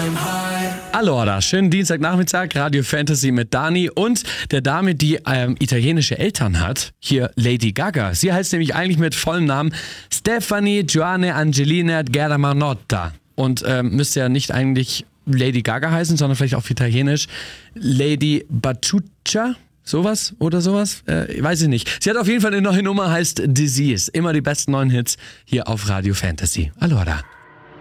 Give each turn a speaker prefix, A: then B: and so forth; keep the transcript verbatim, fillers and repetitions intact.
A: Allora, schönen Dienstagnachmittag, Radio Fantasy mit Dani und der Dame, die ähm, italienische Eltern hat. Hier Lady Gaga. Sie heißt nämlich eigentlich mit vollem Namen Stefanie Joanne Angelina Germanotta. Und ähm, müsste ja nicht eigentlich Lady Gaga heißen, sondern vielleicht auf Italienisch Lady Bacciuccia. Sowas oder sowas? Äh, weiß ich nicht. Sie hat auf jeden Fall eine neue Nummer, heißt Disease. Immer die besten neuen Hits hier auf Radio Fantasy. Allora.